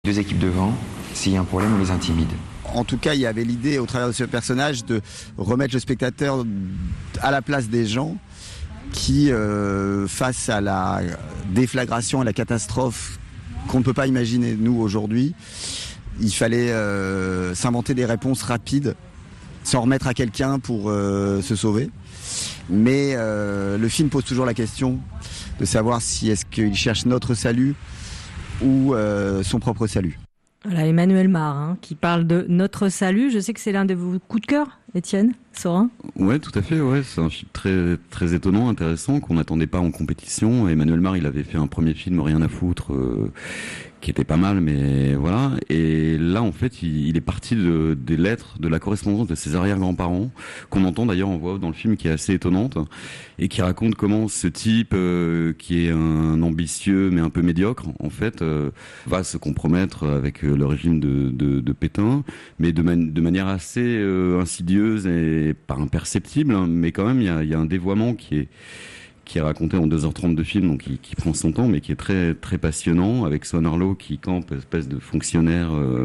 Deux équipes devant, s'il y a un problème, on les intimide. En tout cas, il y avait l'idée, au travers de ce personnage, de remettre le spectateur à la place des gens qui, face à la déflagration, à la catastrophe qu'on ne peut pas imaginer, nous, aujourd'hui, il fallait s'inventer des réponses rapides, s'en remettre à quelqu'un pour se sauver. Mais le film pose toujours la question de savoir si est-ce qu'il cherche notre salut ou son propre salut. Voilà, Emmanuel Mar, qui parle de notre salut. Je sais que c'est l'un de vos coups de cœur, Étienne Saurin. Ouais, tout à fait. Ouais, c'est un film très très étonnant, intéressant, qu'on n'attendait pas en compétition. Emmanuel Mar, il avait fait un premier film, Rien à foutre, qui était pas mal, mais voilà. Et là, en fait, il est parti des lettres, de la correspondance de ses arrière-grands-parents, qu'on entend d'ailleurs en voix off dans le film, qui est assez étonnante, et qui raconte comment ce type, qui est un ambitieux mais un peu médiocre, en fait, va se compromettre avec le régime de Pétain, mais de manière assez insidieuse et pas imperceptible, hein, mais quand même, il y a un dévoiement qui est raconté en 2h30 de film, donc qui prend son temps, mais qui est très très passionnant, avec Swan Arlo qui campe, espèce de fonctionnaire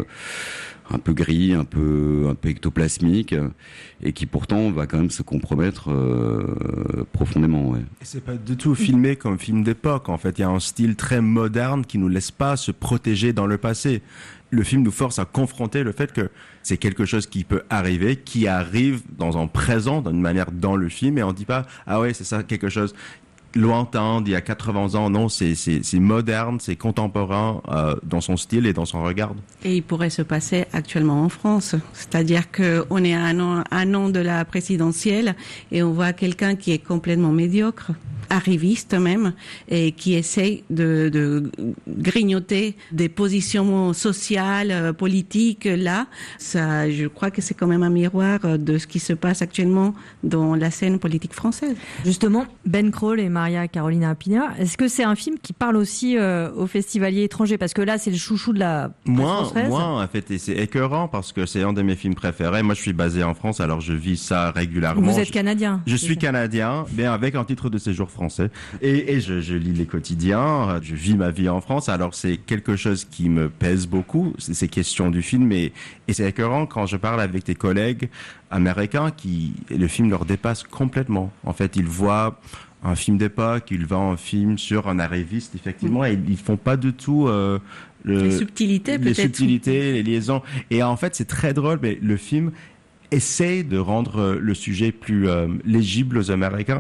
un peu gris, un peu ectoplasmique, et qui pourtant va quand même se compromettre profondément. Ouais. Et c'est pas du tout filmé comme film d'époque. En fait, il y a un style très moderne qui nous laisse pas se protéger dans le passé. Le film nous force à confronter le fait que c'est quelque chose qui peut arriver, qui arrive dans un présent, d'une manière dans le film, et on dit pas « Ah ouais, c'est ça, quelque chose lointain, d'il y a 80 ans ». Non, c'est moderne, c'est contemporain dans son style et dans son regard. Et il pourrait se passer actuellement en France. C'est-à-dire qu'on est à un an de la présidentielle et on voit quelqu'un qui est complètement médiocre, arriviste même, et qui essaye de grignoter des positions sociales, politiques. Là, ça, je crois que c'est quand même un miroir de ce qui se passe actuellement dans la scène politique française. Justement, Ben Krol et Maria Carolina Pina, est-ce que c'est un film qui parle aussi aux festivaliers étrangers? Parce que là, c'est le chouchou de la presse française. Moi, en fait, et c'est écœurant parce que c'est un de mes films préférés. Moi, je suis basé en France, alors je vis ça régulièrement. Vous êtes canadien? Je suis canadien, mais avec un titre de séjour français. Et je lis les quotidiens, je vis ma vie en France, alors c'est quelque chose qui me pèse beaucoup, ces questions du film, et c'est écœurant quand je parle avec des collègues américains le film leur dépasse complètement. En fait, ils voient un film d'époque, ils voient un film sur un arriviste, effectivement, et ils font pas du tout les subtilités, peut-être. Les subtilités, les liaisons. Et en fait, c'est très drôle, mais le film essaye de rendre le sujet plus légible aux Américains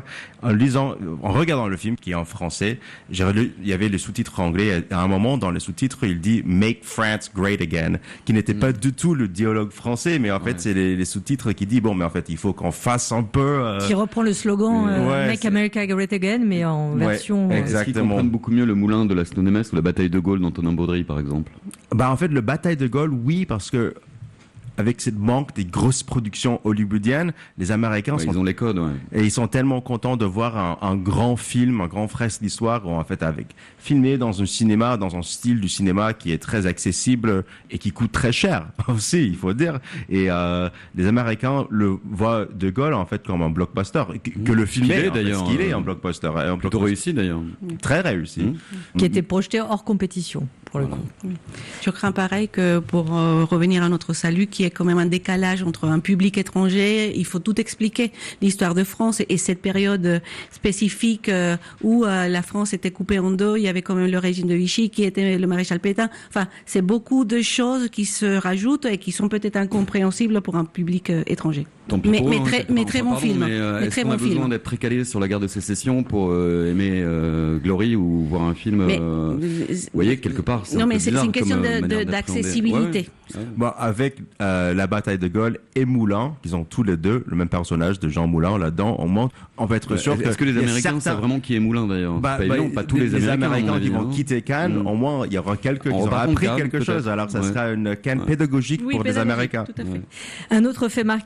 en regardant le film qui est en français. Il y avait les sous-titres anglais. À un moment, dans les sous-titres, il dit Make France Great Again, qui n'était pas du tout le dialogue français, mais en fait, c'est les sous-titres qui disent bon, mais en fait, il faut qu'on fasse un peu. Qui reprend le slogan Make America Great Again, mais en version. Exactement. Est-ce qu'ils comprennent beaucoup mieux le moulin de la Stonehenge ou la bataille de Gaulle d'Antonin Baudry, par exemple? En fait, le bataille de Gaulle, oui, parce que avec cette manque des grosses productions hollywoodiennes, les Américains ils ont les codes, ouais. Et ils sont tellement contents de voir un grand film, un grand fresque d'histoire, en fait, filmé dans un cinéma, dans un style du cinéma qui est très accessible et qui coûte très cher aussi, il faut dire. Et les Américains le voient De Gaulle en fait comme un blockbuster, que le film est d'ailleurs, qu'il est un blockbuster, plutôt réussi d'ailleurs, très réussi, qui était projeté hors compétition. Pour le coup. Je crains pareil que pour revenir à notre salut, qui est quand même un décalage entre un public étranger, il faut tout expliquer, l'histoire de France et cette période spécifique où la France était coupée en deux, il y avait quand même le régime de Vichy qui était le maréchal Pétain. Enfin, c'est beaucoup de choses qui se rajoutent et qui sont peut-être incompréhensibles pour un public étranger. Mais très bon film. Est-ce qu'on a besoin d'être très calé sur la guerre de sécession pour aimer Glory ou voir un film vous voyez, quelque part, non, mais c'est une question d'accessibilité. Bon, avec la bataille de Gaulle et Moulin, qu'ils ont tous les deux le même personnage de Jean Moulin là-dedans, on peut être sûr que... Est-ce que les Américains savent vraiment qui est Moulin d'ailleurs? Pas tous les Américains qui vont quitter Cannes, au moins il y aura quelques qui auront appris quelque chose, alors ça sera une Cannes pédagogique pour les Américains. Un autre fait marquant de cette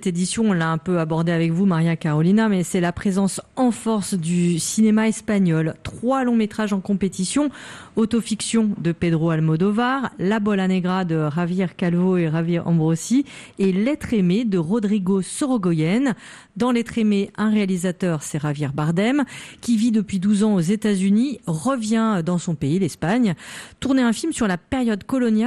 édition, on l'a un peu abordé avec vous, Maria Carolina, mais c'est la présence en force du cinéma espagnol. 3 longs métrages en compétition, Autofiction de Pedro Almodóvar, La Bola Negra de Javier Calvo et Javier Ambrosi et L'être aimé de Rodrigo Sorogoyen. Dans L'être aimé, un réalisateur, c'est Javier Bardem, qui vit depuis 12 ans aux États-Unis, revient dans son pays, l'Espagne, tourner un film sur la période coloniale